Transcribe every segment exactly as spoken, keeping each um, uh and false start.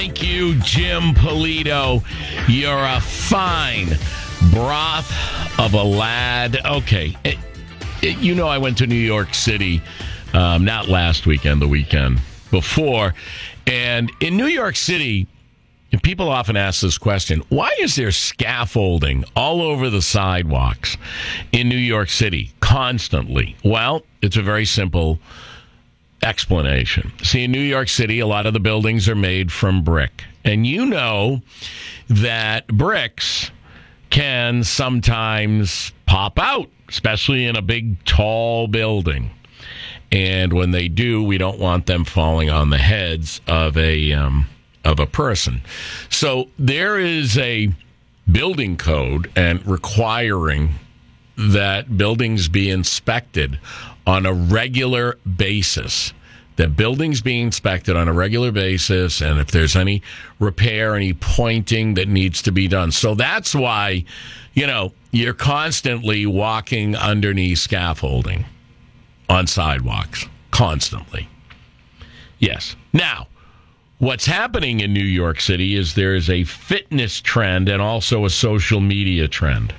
Thank you, Jim Polito. You're a fine broth of a lad. Okay. It, it, you know, I went to New York City, um, not last weekend, the weekend before. And in New York City, people often ask this question, why is there scaffolding all over the sidewalks in New York City constantly? Well, it's a very simple explanation. See, in New York City, a lot of the buildings are made from brick. And you know that bricks can sometimes pop out, especially in a big, tall building. And when they do, we don't want them falling on the heads of a um, of a person. So there is a building code and requiring that buildings be inspected on a regular basis. That buildings be inspected on a regular basis, and if there's any repair, any pointing that needs to be done. So that's why, you know, you're constantly walking underneath scaffolding on sidewalks. Constantly. Yes. Now, what's happening in New York City is there's a fitness trend and also a social media trend.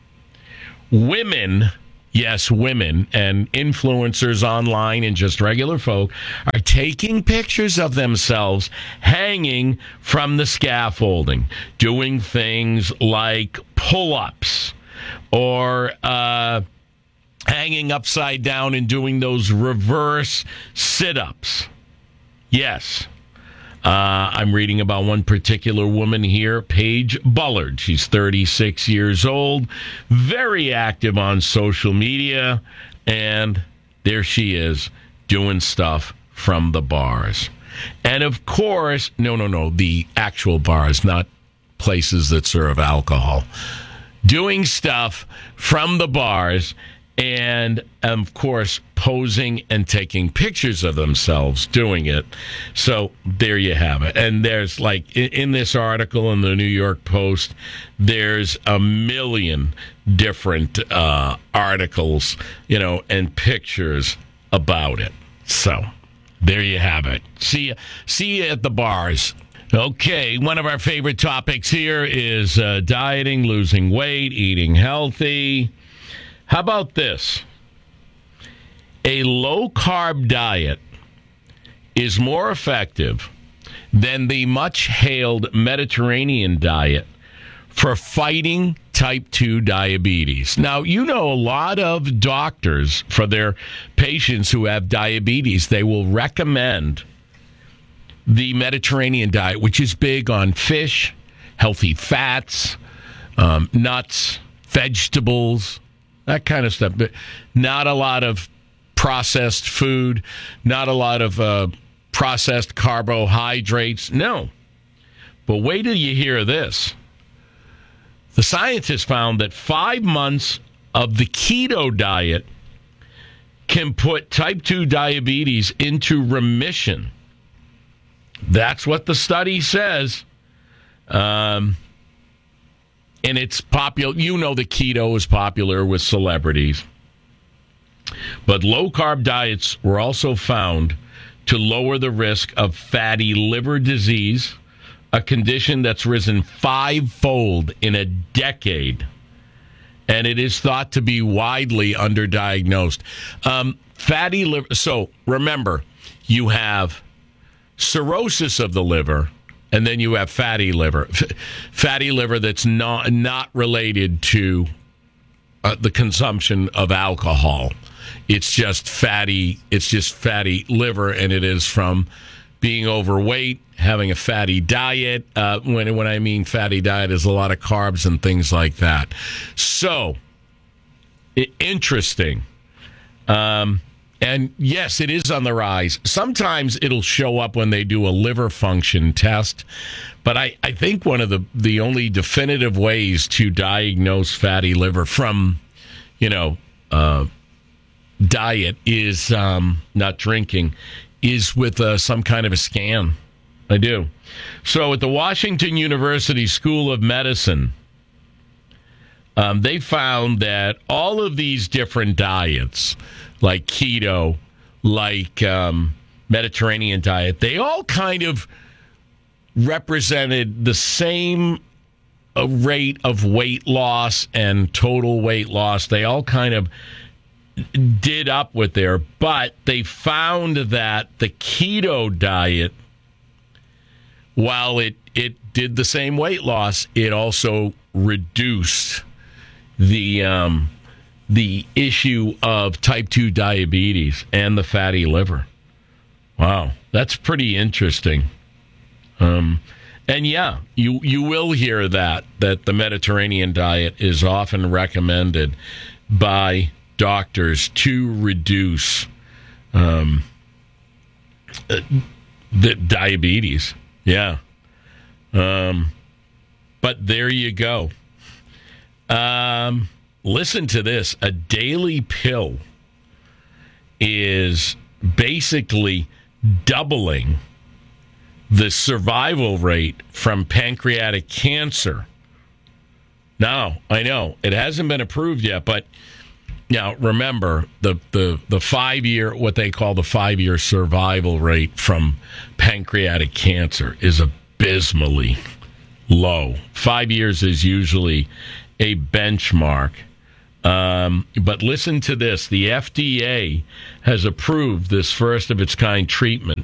Women, yes, women and influencers online and just regular folk are taking pictures of themselves hanging from the scaffolding, doing things like pull-ups or uh, hanging upside down and doing those reverse sit-ups. Yes. Uh, I'm reading about one particular woman here, Paige Bullard. She's thirty-six years old, very active on social media, and there she is doing stuff from the bars. And of course, no, no, no, the actual bars, not places that serve alcohol. Doing stuff from the bars and, of course, posing and taking pictures of themselves doing it. So there you have it. And there's, like, in this article in the New York Post, there's a million different uh, articles, you know, and pictures about it. So there you have it. See you, see you at the bars. Okay, one of our favorite topics here is uh, dieting, losing weight, eating healthy. How about this? A low-carb diet is more effective than the much-hailed Mediterranean diet for fighting type two diabetes. Now, you know a lot of doctors, for their patients who have diabetes, they will recommend the Mediterranean diet, which is big on fish, healthy fats, um, nuts, vegetables, that kind of stuff. But not a lot of processed food, not a lot of uh, processed carbohydrates. No. But wait till you hear this. The scientists found that five months of the keto diet can put type two diabetes into remission. That's what the study says. Um, and it's popular. You know, the keto is popular with celebrities. But low-carb diets were also found to lower the risk of fatty liver disease, a condition that's risen fivefold in a decade. And it is thought to be widely underdiagnosed. Um, fatty liver. So remember, you have cirrhosis of the liver, and then you have fatty liver. F- fatty liver that's not not related to uh, the consumption of alcohol. It's just fatty. It's just fatty liver, and it is from being overweight, having a fatty diet. Uh, when when I mean fatty diet, is a lot of carbs and things like that. So I- interesting. Um, And yes, it is on the rise. Sometimes it'll show up when they do a liver function test. But I, I think one of the, the only definitive ways to diagnose fatty liver from, you know, uh, diet is um, not drinking, is with uh, some kind of a scan. I do. So at the Washington University School of Medicine, um, they found that all of these different diets, like keto, like um, Mediterranean diet, they all kind of represented the same uh, rate of weight loss and total weight loss. They all kind of did up with there, but they found that the keto diet, while it, it did the same weight loss, it also reduced the um, the issue of type two diabetes and the fatty liver. Wow, that's pretty interesting. Um, and yeah, you you will hear that, that the Mediterranean diet is often recommended by doctors to reduce um, uh, the diabetes. Yeah. Um, but there you go. Um, listen to this. A daily pill is basically doubling the survival rate from pancreatic cancer. Now, I know it hasn't been approved yet, but now remember the, the, the five-year, what they call the five-year survival rate from pancreatic cancer is abysmally low. Five years is usually a benchmark. Um, but listen to this. The F D A has approved this first of its kind treatment.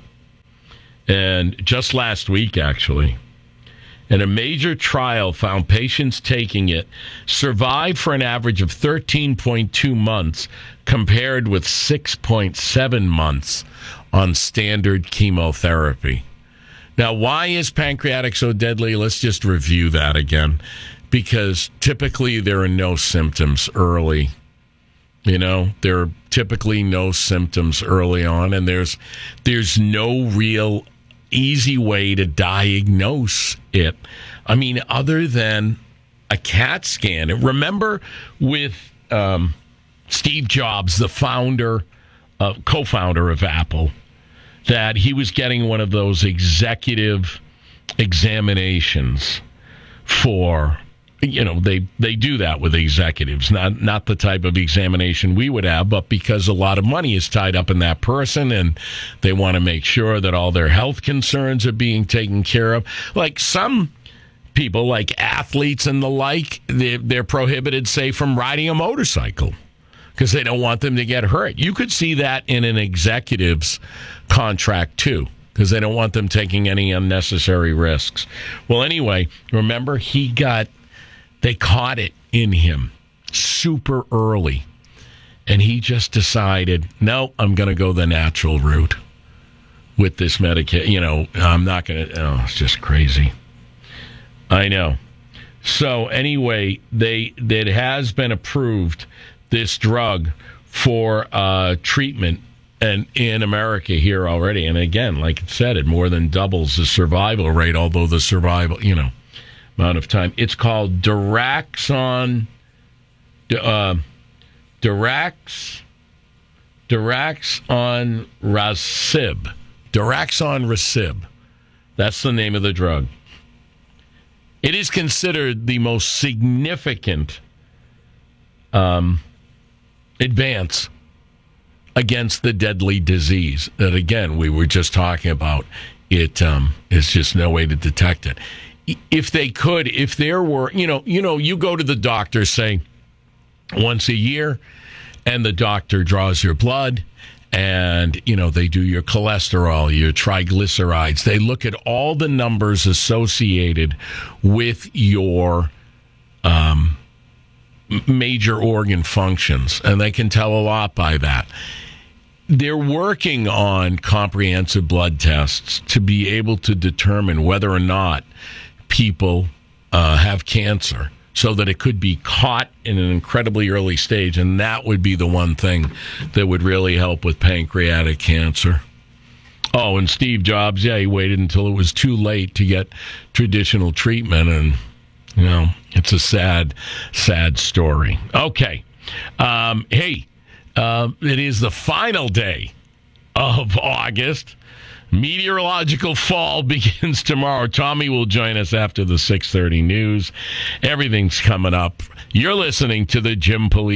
And just last week, actually. And a major trial found patients taking it survived for an average of thirteen point two months compared with six point seven months on standard chemotherapy. Now, why is pancreatic so deadly? Let's just review that again. Because typically there are no symptoms early. You know, there are typically no symptoms early on, and there's there's no real easy way to diagnose it. I mean, other than a CAT scan. And remember with um, Steve Jobs, the founder, uh, co-founder of Apple, that he was getting one of those executive examinations for, you know, they, they do that with executives, not not the type of examination we would have, but because a lot of money is tied up in that person and they want to make sure that all their health concerns are being taken care of. Like some people, like athletes and the like, they're, they're prohibited, say, from riding a motorcycle because they don't want them to get hurt. You could see that in an executive's contract, too, because they don't want them taking any unnecessary risks. Well, anyway, remember, he got... They caught it in him super early, and he just decided, no, I'm going to go the natural route with this medication. You know, I'm not going to, oh, it's just crazy. I know. So anyway, they it has been approved, this drug, for uh, treatment and in America here already. And again, like I said, it more than doubles the survival rate, although the survival, you know, amount of time. It's called Daraxon, uh, Darax, Daraxon Rasib. Daraxon Rasib. That's the name of the drug. It is considered the most significant um, advance against the deadly disease that, again, we were just talking about. It um, is just no way to detect it. If they could, if there were, you know, you know, you go to the doctor, say, once a year, and the doctor draws your blood, and, you know, they do your cholesterol, your triglycerides. They look at all the numbers associated with your um, major organ functions, and they can tell a lot by that. They're working on comprehensive blood tests to be able to determine whether or not people uh, have cancer, so that it could be caught in an incredibly early stage, and that would be the one thing that would really help with pancreatic cancer. Oh, and Steve Jobs, yeah, he waited until it was too late to get traditional treatment, and, you know, it's a sad, sad story. Okay. Um, hey, uh, it is the final day of August. Meteorological fall begins tomorrow. Tommy will join us after the six thirty news. Everything's coming up. You're listening to the Jim Polito.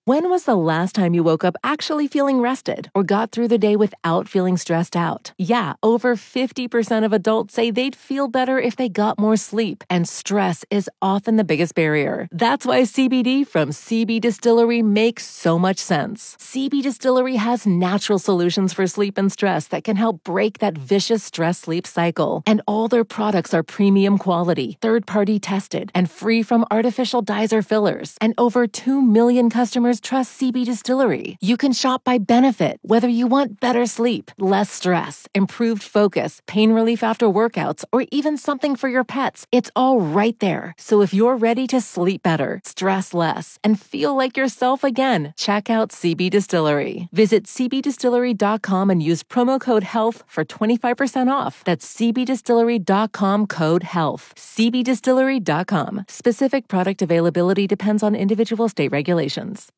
When was the last time you woke up actually feeling rested or got through the day without feeling stressed out? Yeah, over fifty percent of adults say they'd feel better if they got more sleep, and stress is often the biggest barrier. That's why C B D from C B Distillery makes so much sense. C B Distillery has natural solutions for sleep and stress that can help break that vicious stress-sleep cycle. And all their products are premium quality, third-party tested, and free from artificial dyes or fillers. And over two million customers trust C B Distillery. You can shop by benefit, whether you want better sleep, less stress, improved focus, pain relief after workouts, or even something for your pets. It's all right there. So if you're ready to sleep better, stress less, and feel like yourself again, check out C B Distillery. Visit c b distillery dot com and use promo code HEALTH for twenty-five percent off. That's c b distillery dot com code HEALTH. c b distillery dot com. Specific product availability depends on individual state regulations.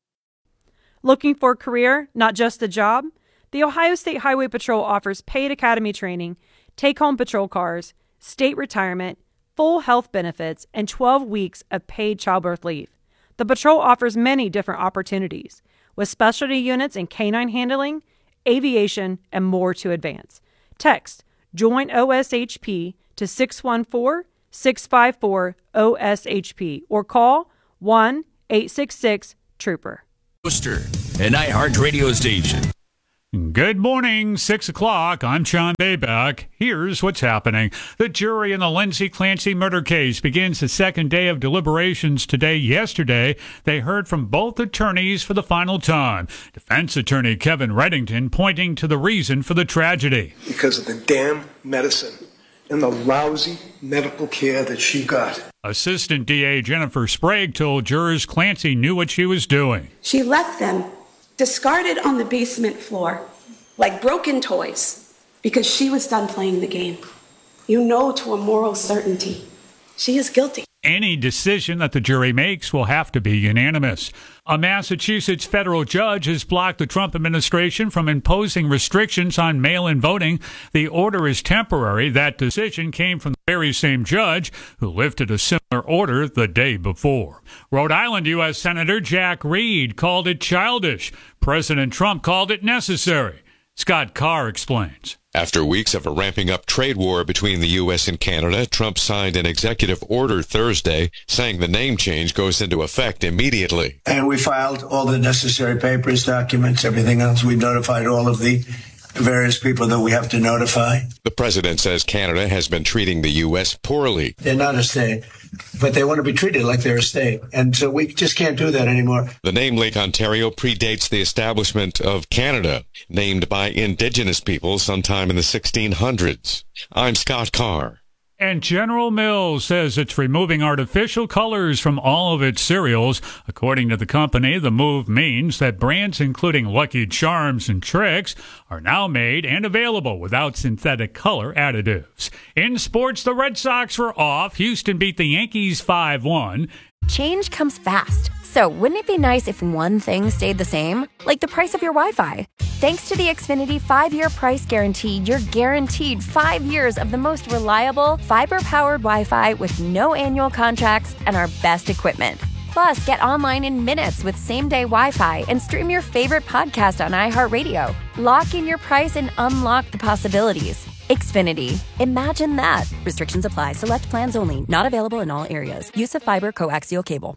Looking for a career, not just a job? The Ohio State Highway Patrol offers paid academy training, take-home patrol cars, state retirement, full health benefits, and twelve weeks of paid childbirth leave. The patrol offers many different opportunities, with specialty units in canine handling, aviation, and more to advance. Text JOIN O S H P to six one four, six five four, O S H P or call one eight six six, TROOPER. Worcester, an iHeartRadio station. Good morning, six o'clock. I'm Sean Bayback. Here's what's happening. The jury in the Lindsay Clancy murder case begins the second day of deliberations today. Yesterday, they heard from both attorneys for the final time. Defense attorney Kevin Reddington pointing to the reason for the tragedy. Because of the damn medicine and the lousy medical care that she got. Assistant D A Jennifer Sprague told jurors Clancy knew what she was doing. She left them discarded on the basement floor like broken toys because she was done playing the game. You know to a moral certainty, she is guilty. Any decision that the jury makes will have to be unanimous. A Massachusetts federal judge has blocked the Trump administration from imposing restrictions on mail-in voting. The order is temporary. That decision came from the very same judge who lifted a similar order the day before. Rhode Island U S Senator Jack Reed called it childish. President Trump called it necessary. Scott Carr explains. After weeks of a ramping-up trade war between the U S and Canada, Trump signed an executive order Thursday saying the name change goes into effect immediately. And we filed all the necessary papers, documents, everything else. We notified all of the various people that we have to notify. The president says Canada has been treating the U S poorly. They're not a state, but they want to be treated like they're a state. And so we just can't do that anymore. The name Lake Ontario predates the establishment of Canada, named by Indigenous people sometime in the sixteen hundreds. I'm Scott Carr. And General Mills says it's removing artificial colors from all of its cereals. According to the company, the move means that brands including Lucky Charms and Trix are now made and available without synthetic color additives. In sports, the Red Sox were off. Houston beat the Yankees five one. Change comes fast. So wouldn't it be nice if one thing stayed the same? Like the price of your Wi-Fi. Thanks to the Xfinity five-year price guarantee, you're guaranteed five years of the most reliable, fiber-powered Wi-Fi with no annual contracts and our best equipment. Plus, get online in minutes with same-day Wi-Fi and stream your favorite podcast on iHeartRadio. Lock in your price and unlock the possibilities. Xfinity. Imagine that. Restrictions apply. Select plans only. Not available in all areas. Use of fiber coaxial cable.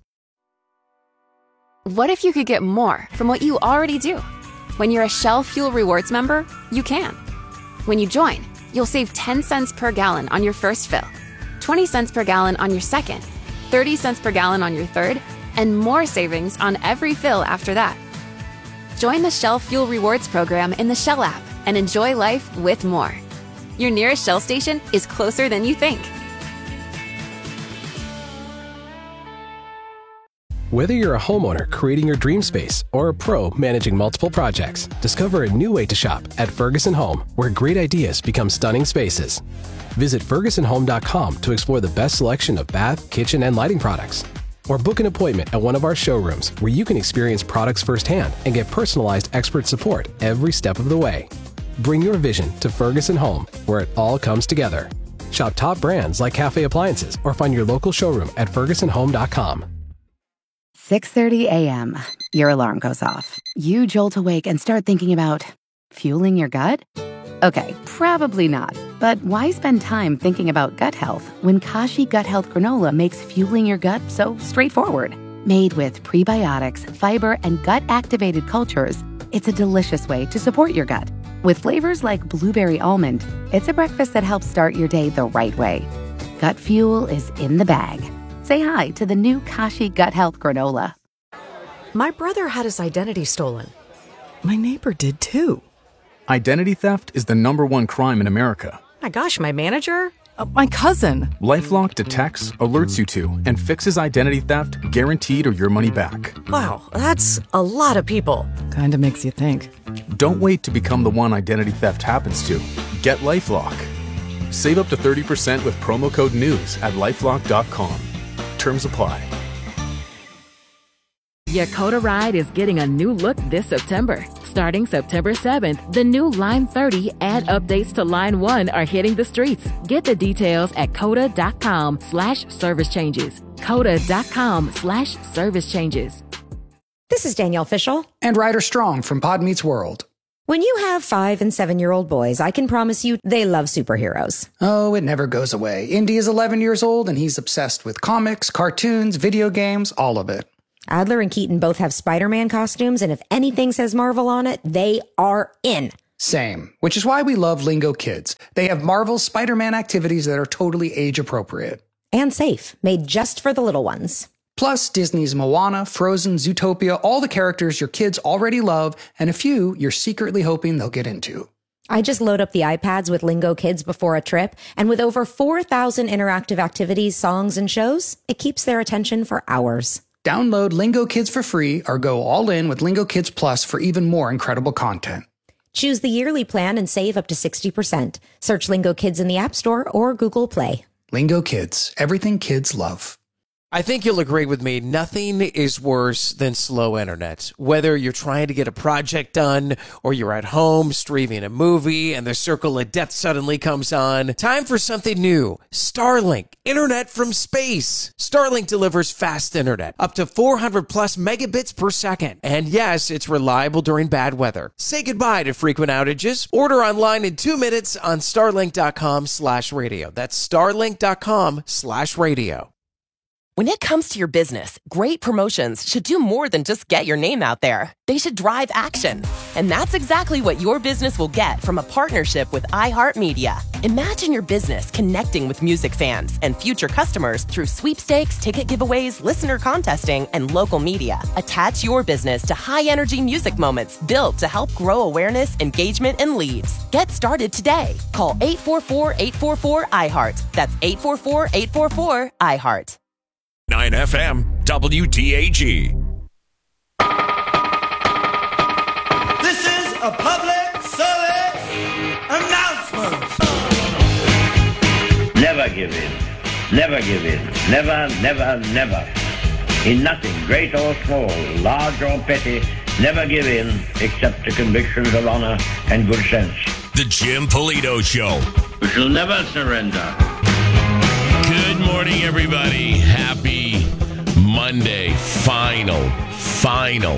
What if you could get more from what you already do? When you're a Shell Fuel Rewards member, you can. When you join, you'll save ten cents per gallon on your first fill, twenty cents per gallon on your second, thirty cents per gallon on your third, and more savings on every fill after that. Join the Shell Fuel Rewards program in the Shell app and enjoy life with more. Your nearest Shell station is closer than you think. Whether you're a homeowner creating your dream space or a pro managing multiple projects, discover a new way to shop at Ferguson Home, where great ideas become stunning spaces. Visit ferguson home dot com to explore the best selection of bath, kitchen, and lighting products. Or book an appointment at one of our showrooms where you can experience products firsthand and get personalized expert support every step of the way. Bring your vision to Ferguson Home, where it all comes together. Shop top brands like Cafe Appliances or find your local showroom at ferguson home dot com. six thirty a.m. Your alarm goes off. You jolt awake and start thinking about fueling your gut? Okay, probably not. But why spend time thinking about gut health when Kashi Gut Health Granola makes fueling your gut so straightforward? Made with prebiotics, fiber, and gut-activated cultures, it's a delicious way to support your gut. With flavors like blueberry almond, it's a breakfast that helps start your day the right way. Gut fuel is in the bag. Say hi to the new Kashi Gut Health Granola. My brother had his identity stolen. My neighbor did too. Identity theft is the number one crime in America. My gosh, my manager? Uh, my cousin. LifeLock detects, alerts you to, and fixes identity theft guaranteed or your money back. Wow, that's a lot of people. Kinda makes you think. Don't wait to become the one identity theft happens to. Get LifeLock. Save up to thirty percent with promo code NEWS at lifelock dot com. Terms apply. Yakota Ride is getting a new look this September. Starting September seventh, the new Line thirty and updates to Line one are hitting the streets. Get the details at coda.com slash service changes. Coda.com slash service changes. This is Danielle Fishel. And Ryder Strong from Pod Meets World. When you have five and seven-year-old boys, I can promise you they love superheroes. Oh, it never goes away. Indy is eleven years old, and he's obsessed with comics, cartoons, video games, all of it. Adler and Keaton both have Spider-Man costumes, and if anything says Marvel on it, they are in. Same, which is why we love Lingo Kids. They have Marvel's Spider-Man activities that are totally age-appropriate. And safe, made just for the little ones. Plus, Disney's Moana, Frozen, Zootopia, all the characters your kids already love, and a few you're secretly hoping they'll get into. I just load up the iPads with Lingo Kids before a trip, and with over four thousand interactive activities, songs, and shows, it keeps their attention for hours. Download Lingo Kids for free or go all in with Lingo Kids Plus for even more incredible content. Choose the yearly plan and save up to sixty percent. Search Lingo Kids in the App Store or Google Play. Lingo Kids, everything kids love. I think you'll agree with me. Nothing is worse than slow internet. Whether you're trying to get a project done or you're at home streaming a movie and the circle of death suddenly comes on. Time for something new. Starlink. Internet from space. Starlink delivers fast internet. Up to four hundred plus megabits per second. And yes, it's reliable during bad weather. Say goodbye to frequent outages. Order online in two minutes on starlink.com slash radio. That's starlink.com slash radio. When it comes to your business, great promotions should do more than just get your name out there. They should drive action. And that's exactly what your business will get from a partnership with iHeartMedia. Imagine your business connecting with music fans and future customers through sweepstakes, ticket giveaways, listener contesting, and local media. Attach your business to high-energy music moments built to help grow awareness, engagement, and leads. Get started today. Call eight four four, eight four four, I heart. That's eight four four, eight four four, I heart. nine F M W T A G. This is a public service announcement. Never give in. Never give in. Never, never, never. In nothing, great or small, large or petty, never give in except to convictions of honor and good sense. The Jim Polito Show. We shall never surrender. Good morning, everybody. Happy Monday. Final, final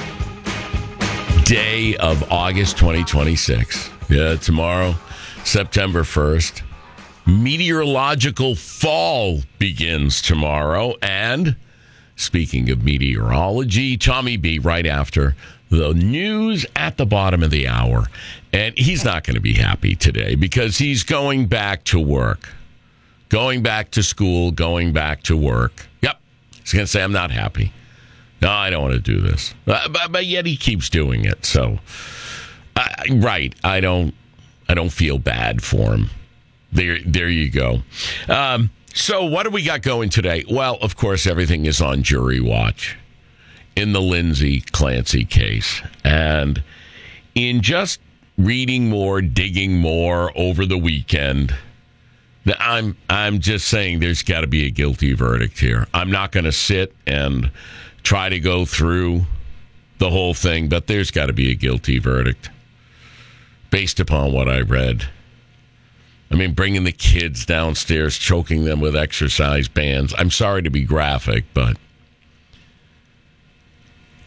day of August twenty twenty-six. Yeah, tomorrow, September first. Meteorological fall begins tomorrow. And speaking of meteorology, Tommy B right after the news at the bottom of the hour. And he's not going to be happy today because he's going back to work. Going back to school, going back to work. Yep. He's going to say, I'm not happy. No, I don't want to do this. But, but, but yet he keeps doing it. So, uh, right. I don't I don't feel bad for him. There, there you go. Um, so what do we got going today? Well, of course, everything is on jury watch in the Lindsay Clancy case. And in just reading more, digging more over the weekend, I'm I'm just saying there's got to be a guilty verdict here. I'm not going to sit and try to go through the whole thing, but there's got to be a guilty verdict based upon what I read. I mean, bringing the kids downstairs, choking them with exercise bands. I'm sorry to be graphic, but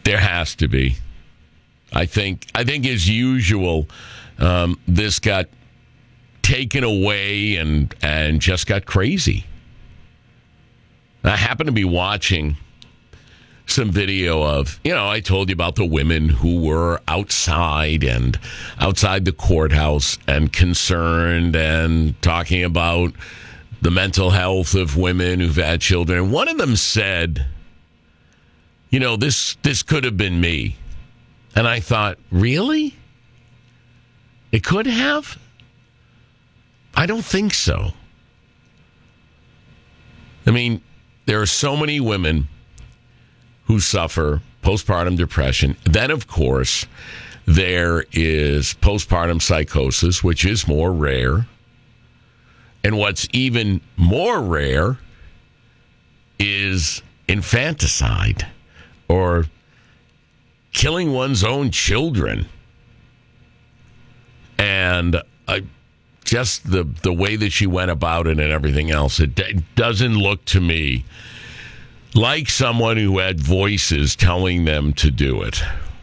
There has to be. I think, I think as usual, um, this got taken away and, and just got crazy. I happened to be watching some video of, you know, I told you about the women who were outside and outside the courthouse and concerned and talking about the mental health of women who've had children. And one of them said, you know, this this could have been me. And I thought, really? It could have? I don't think so. I mean, there are so many women who suffer postpartum depression. Then, of course, there is postpartum psychosis, which is more rare. And what's even more rare is infanticide or killing one's own children. And I, just the, the way that she went about it and everything else, it, it doesn't look to me like someone who had voices telling them to do it.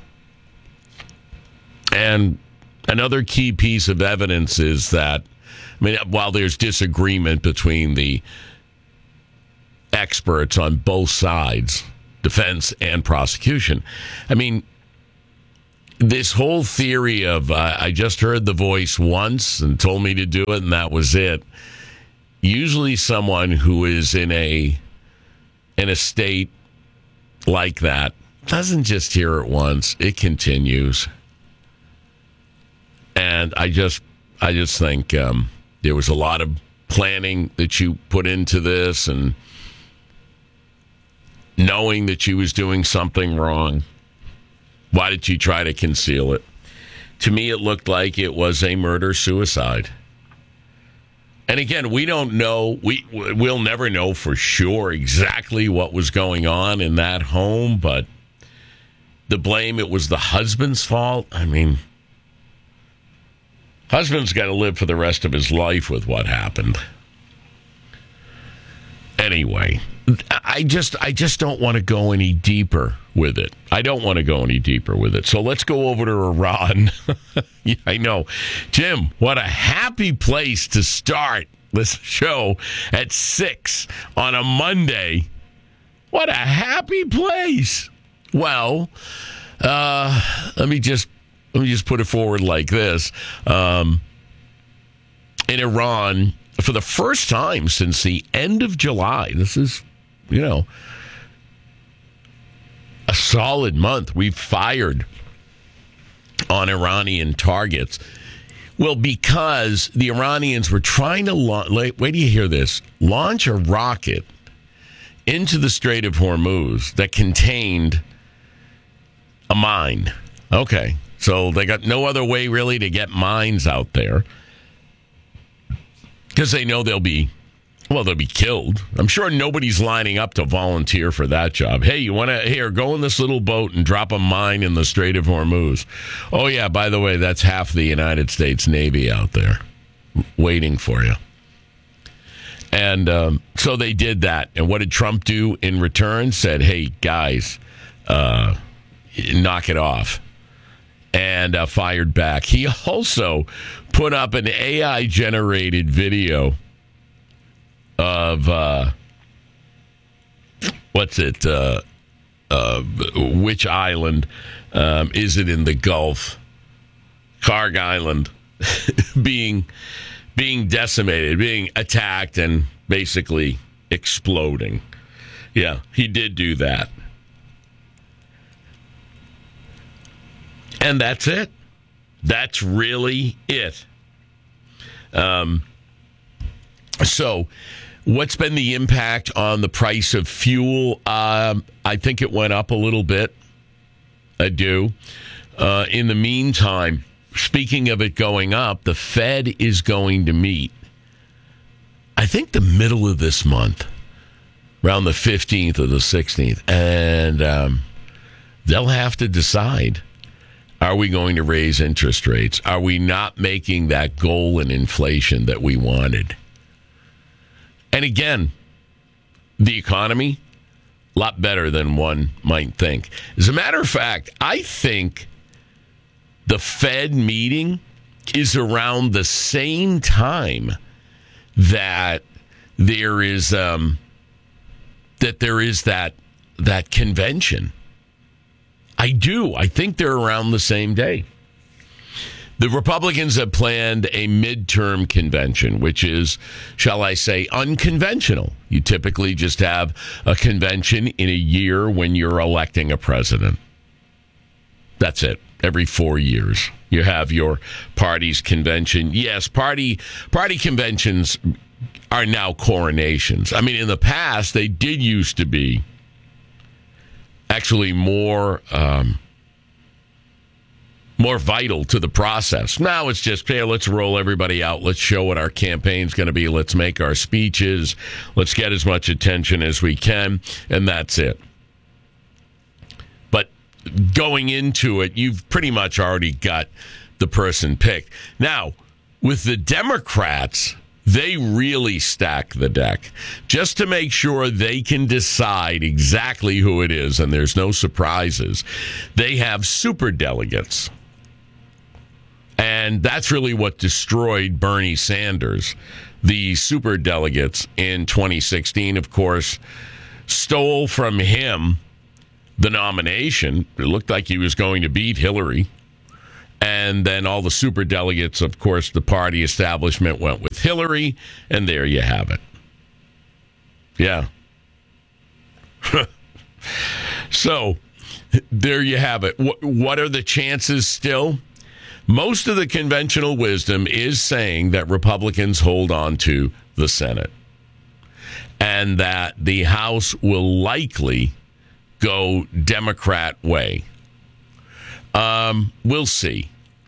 And another key piece of evidence is that, I mean, while there's disagreement between the experts on both sides, defense and prosecution, I mean, this whole theory of uh, I just heard the voice once and told me to do it and that was it. Usually someone who is in a in a state like that doesn't just hear it once, it continues. And I just I just think um, there was a lot of planning that you put into this and knowing that she was doing something wrong. Why did she try to conceal it? To me, it looked like it was a murder-suicide. And again, we don't know, we, we'll never know for sure exactly what was going on in that home, but the blame, it was the husband's fault. I mean, husband's got to live for the rest of his life with what happened. Anyway, I just I just don't want to go any deeper with it. I don't want to go any deeper with it. So let's go over to Iran. Yeah, I know. Jim, what a happy place to start this show at six on a Monday. What a happy place. Well, uh, let me just let me just put it forward like this. Um, in Iran, for the first time since the end of July, this is, you know, a solid month, we've fired on Iranian targets. Well, because the Iranians were trying to launch, wait till you hear this, launch a rocket into the Strait of Hormuz that contained a mine. Okay, so they got no other way really to get mines out there because they know they'll be, well, they'll be killed. I'm sure nobody's lining up to volunteer for that job. Hey, you want to, here, go in this little boat and drop a mine in the Strait of Hormuz. Oh, yeah, by the way, that's half the United States Navy out there waiting for you. And um, so they did that. And what did Trump do in return? Said, hey, guys, uh, knock it off. And uh, fired back. He also put up an A I-generated video of, uh, what's it, uh, uh, which island um, is it in the Gulf? Karg Island being being decimated, being attacked and basically exploding. Yeah, he did do that. And that's it. That's really it. Um, so what's been the impact on the price of fuel? Um, I think it went up a little bit. I do. Uh, in the meantime, speaking of it going up, the Fed is going to meet, I think, the middle of this month, around the fifteenth or the sixteenth. And um, they'll have to decide. Are we going to raise interest rates? Are we not making that goal in inflation that we wanted? And again, the economy, A lot better than one might think. As a matter of fact, I think the Fed meeting is around the same time that there is um, that there is that that convention. I do. I think they're around the same day. The Republicans have planned a midterm convention, which is, shall I say, unconventional. You typically just have a convention in a year when you're electing a president. That's it. Every four years, you have your party's convention. Yes, party party conventions are now coronations. I mean, in the past, they did used to be actually more um, more vital to the process. Now it's just, hey, let's roll everybody out. Let's show what our campaign's going to be. Let's make our speeches. Let's get as much attention as we can, and that's it. But going into it, you've pretty much already got the person picked. Now, with the Democrats, they really stack the deck just to make sure they can decide exactly who it is and there's no surprises. They have superdelegates. And that's really what destroyed Bernie Sanders. The superdelegates in twenty sixteen, of course, stole from him the nomination. It looked like he was going to beat Hillary. And then all the superdelegates, of course, the party establishment went with Hillary. And there you have it. Yeah. So, there you have it. What, what are the chances still? Most of the conventional wisdom is saying that Republicans hold on to the Senate and that the House will likely go Democrat way. Um, we'll see.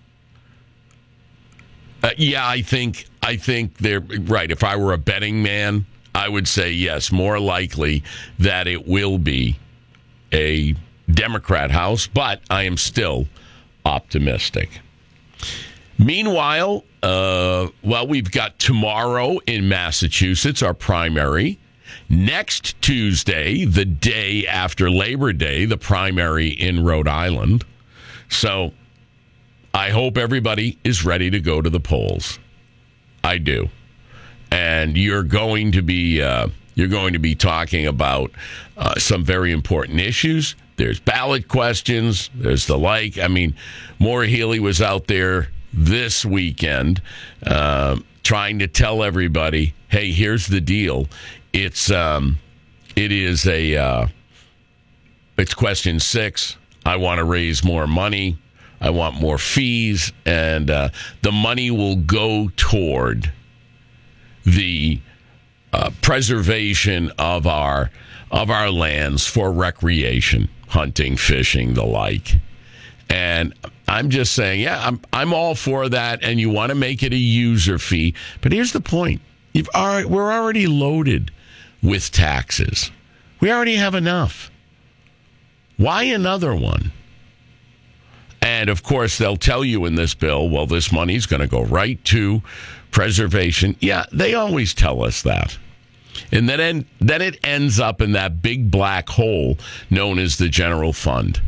Uh, yeah, I think I think they're right. If I were a betting man, I would say yes, more likely that it will be a Democrat House, but I am still optimistic. Meanwhile, uh, well, we've got tomorrow in Massachusetts, our primary. Next Tuesday, the day after Labor Day, the primary in Rhode Island. So I hope everybody is ready to go to the polls. I do. And you're going to be uh, you're going to be talking about uh, some very important issues. There's ballot questions. There's the like. I mean, Maura Healey was out there this weekend uh, trying to tell everybody, hey, here's the deal. It's um, it is a uh, it's question six. I want to raise more money. I want more fees, and uh, the money will go toward the uh, preservation of our of our lands for recreation, hunting, fishing, the like. And I'm just saying, yeah, I'm I'm all for that. And you want to make it a user fee, but here's the point: You've already, we're already loaded with taxes. We already have enough. Why another one? And, of course, they'll tell you in this bill, well, this money's going to go right to preservation. Yeah, they always tell us that. And then, then it ends up in that big black hole known as the general fund.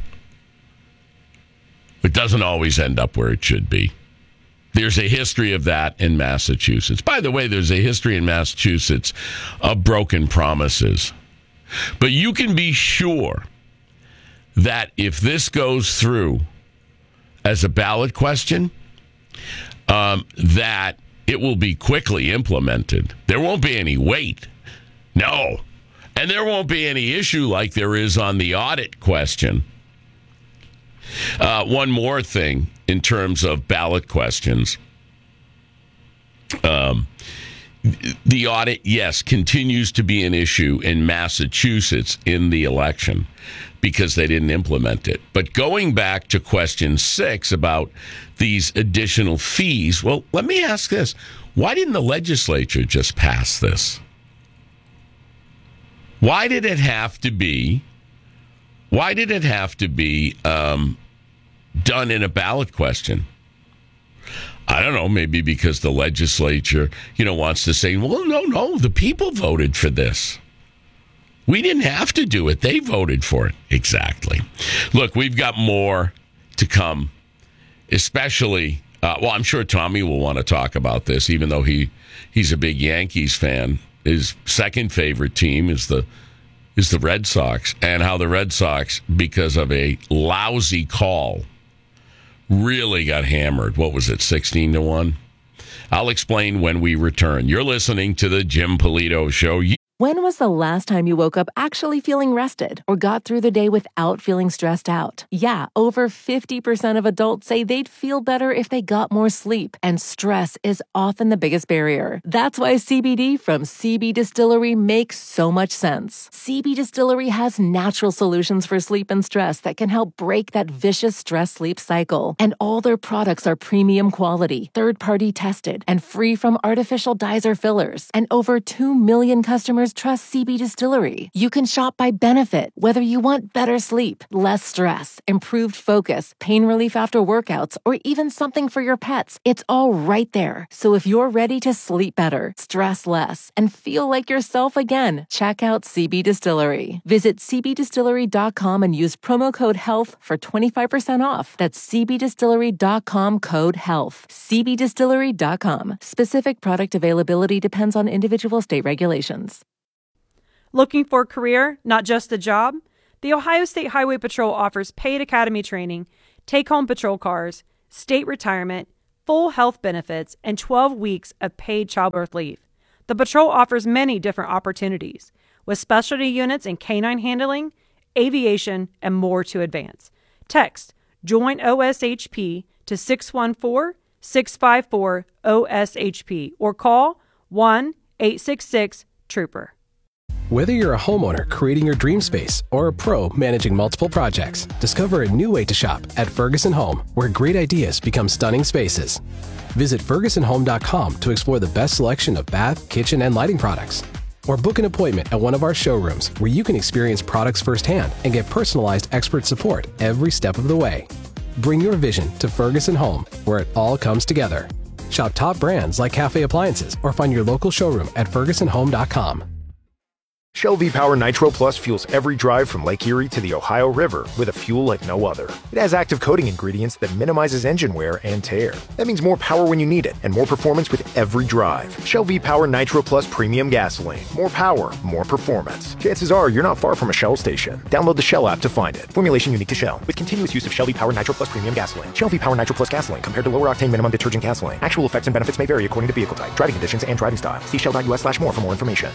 It doesn't always end up where it should be. There's a history of that in Massachusetts. By the way, there's a history in Massachusetts of broken promises. But you can be sure that if this goes through as a ballot question, um, that it will be quickly implemented. There won't be any wait. No. And there won't be any issue like there is on the audit question. Uh, one more thing in terms of ballot questions. Um, the audit, yes, continues to be an issue in Massachusetts in the election because they didn't implement it. But going back to question six about these additional fees, well, let me ask this. Why didn't the legislature just pass this? Why did it have to be, why did it have to be um, done in a ballot question? I don't know, maybe because the legislature, you know, wants to say, well, no, no, the people voted for this. We didn't have to do it. They voted for it. Exactly. Look, we've got more to come, especially, uh, well, I'm sure Tommy will want to talk about this, even though he, he's a big Yankees fan. His second favorite team is the is the Red Sox, and how the Red Sox, because of a lousy call, really got hammered. What was it, sixteen to one? I'll explain when we return. You're listening to the Jim Polito Show. When was the last time you woke up actually feeling rested or got through the day without feeling stressed out? Yeah, over fifty percent of adults say they'd feel better if they got more sleep, and stress is often the biggest barrier. That's why C B D from C B Distillery makes so much sense. C B Distillery has natural solutions for sleep and stress that can help break that vicious stress-sleep cycle. And all their products are premium quality, third-party tested, and free from artificial dyes or fillers. And over two million customers trust C B Distillery. You can shop by benefit, whether you want better sleep, less stress, improved focus, pain relief after workouts, or even something for your pets. It's all right there. So if you're ready to sleep better, stress less, and feel like yourself again, check out C B Distillery. Visit c b distillery dot com and use promo code HEALTH for twenty-five percent off. That's c b distillery dot com code HEALTH. c b distillery dot com. Specific product availability depends on individual state regulations. Looking for a career, not just a job? The Ohio State Highway Patrol offers paid academy training, take-home patrol cars, state retirement, full health benefits, and twelve weeks of paid childbirth leave. The patrol offers many different opportunities, with specialty units in canine handling, aviation, and more to advance. Text JOIN O S H P to six one four, six five four, O S H P or call one eight six six, TROOPER. Whether you're a homeowner creating your dream space or a pro managing multiple projects, discover a new way to shop at Ferguson Home, where great ideas become stunning spaces. Visit ferguson home dot com to explore the best selection of bath, kitchen, and lighting products. Or book an appointment at one of our showrooms where you can experience products firsthand and get personalized expert support every step of the way. Bring your vision to Ferguson Home, where it all comes together. Shop top brands like Cafe Appliances or find your local showroom at ferguson home dot com. Shell V-Power Nitro Plus fuels every drive from Lake Erie to the Ohio River with a fuel like no other. It has active coating ingredients that minimizes engine wear and tear. That means more power when you need it and more performance with every drive. Shell V-Power Nitro Plus Premium Gasoline. More power, more performance. Chances are you're not far from a Shell station. Download the Shell app to find it. Formulation unique to Shell with continuous use of Shell V-Power Nitro Plus Premium Gasoline. Shell V-Power Nitro Plus Gasoline compared to lower octane minimum detergent gasoline. Actual effects and benefits may vary according to vehicle type, driving conditions, and driving style. See shell dot u s slash more for more information.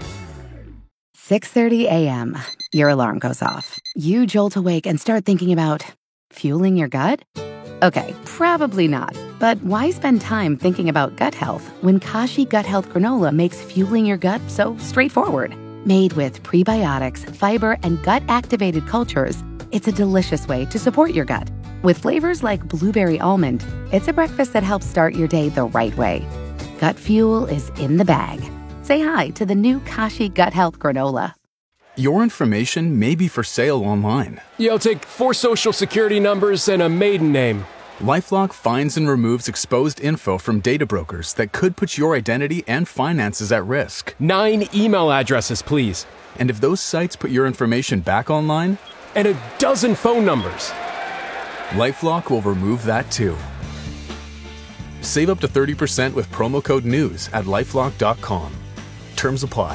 six thirty a.m. Your alarm goes off. You jolt awake and start thinking about fueling your gut? Okay, probably not. But why spend time thinking about gut health when Kashi Gut Health Granola makes fueling your gut so straightforward? Made with prebiotics, fiber, and gut-activated cultures, it's a delicious way to support your gut. With flavors like blueberry almond, it's a breakfast that helps start your day the right way. Gut fuel is in the bag. Say hi to the new Kashi Gut Health Granola. Your information may be for sale online. Yeah, I'll take four social security numbers and a maiden name. LifeLock finds and removes exposed info from data brokers that could put your identity and finances at risk. Nine email addresses, please. And if those sites put your information back online? And a dozen phone numbers. LifeLock will remove that too. Save up to thirty percent with promo code NEWS at lifelock dot com. Terms apply.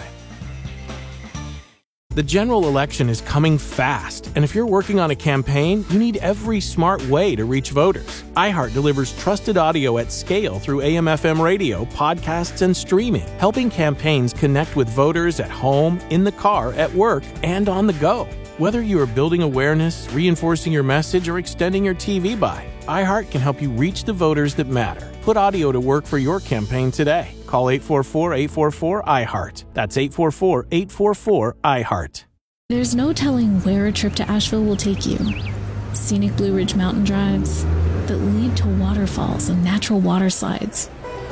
The general election is coming fast, and if you're working on a campaign, you need every smart way to reach voters. iHeart delivers trusted audio at scale through A M F M radio, podcasts, and streaming, helping campaigns connect with voters at home, in the car, at work, and on the go. Whether you are building awareness, reinforcing your message, or extending your T V buy, iHeart can help you reach the voters that matter. Put audio to work for your campaign today. Call eight four four, eight four four, I heart. That's eight four four, eight four four, I heart. There's no telling where a trip to Asheville will take you. Scenic Blue Ridge mountain drives that lead to waterfalls and natural water slides.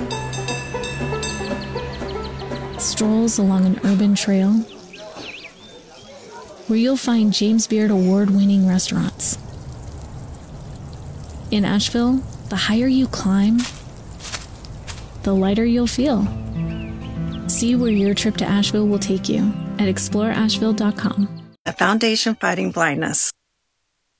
Strolls along an urban trail where you'll find James Beard award-winning restaurants. In Asheville, the higher you climb, the lighter you'll feel. See where your trip to Asheville will take you at explore asheville dot com. A foundation fighting blindness.